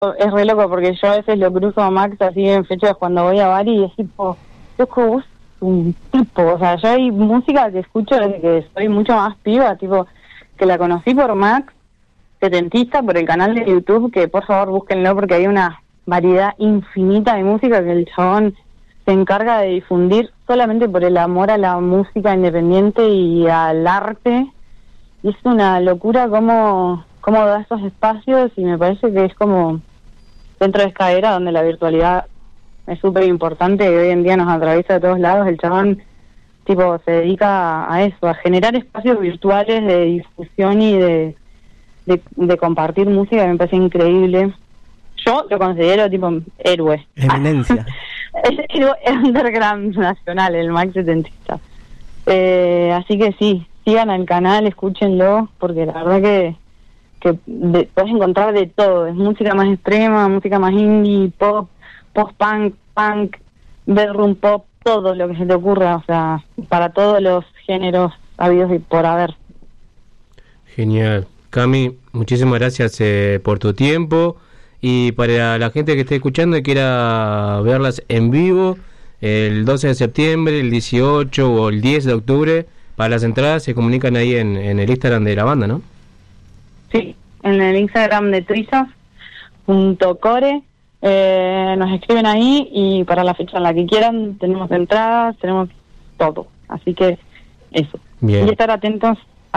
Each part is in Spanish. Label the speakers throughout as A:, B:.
A: es re loco porque yo a veces lo cruzo a Max así en fechas cuando voy a Bari y es tipo, loco, vos un tipo, o sea, yo hay música que escucho desde que soy mucho más piba, tipo, que la conocí por Max, setentista, por el canal de YouTube, que por favor búsquenlo porque hay una variedad infinita de música que el chabón se encarga de difundir solamente por el amor a la música independiente y al arte, y es una locura cómo da esos espacios, y me parece que es como dentro de esta era donde la virtualidad es súper importante y hoy en día nos atraviesa de todos lados. El chabón tipo se dedica a eso, a generar espacios virtuales de difusión y de compartir música, que me parece increíble. Yo lo considero tipo héroe.
B: Eminencia.
A: Es héroe underground nacional, el Max setentista. Así que sí, sigan al canal, escúchenlo, porque la verdad que puedes encontrar de todo. Es música más extrema, música más indie, pop, post-punk, punk, bedroom pop, todo lo que se te ocurra, o sea, para todos los géneros habidos y por haber.
C: Genial. Cami, muchísimas gracias por tu tiempo, y para la gente que esté escuchando y quiera verlas en vivo, el 12 de septiembre, el 18 o el 10 de octubre, para las entradas se comunican ahí en el Instagram de la banda, ¿no?
A: Sí, en el Instagram de trizas.core, nos escriben ahí y para la fecha en la que quieran tenemos entradas, tenemos todo, así que eso.
C: Bien.
A: Y estar atentes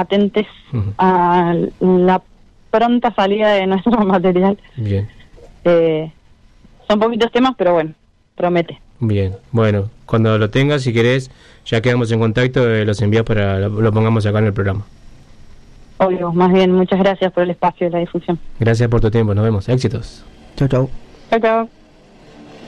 A: a la pronta salida de nuestro material.
C: Bien.
A: Son poquitos temas, pero bueno, promete.
C: Bien, bueno, cuando lo tengas, si querés, ya quedamos en contacto, los envías para lo pongamos acá en el programa.
A: Obvio, más bien, muchas gracias por el espacio y la difusión.
C: Gracias por tu tiempo, nos vemos, éxitos.
B: Chau, chau.
A: Chao, chao.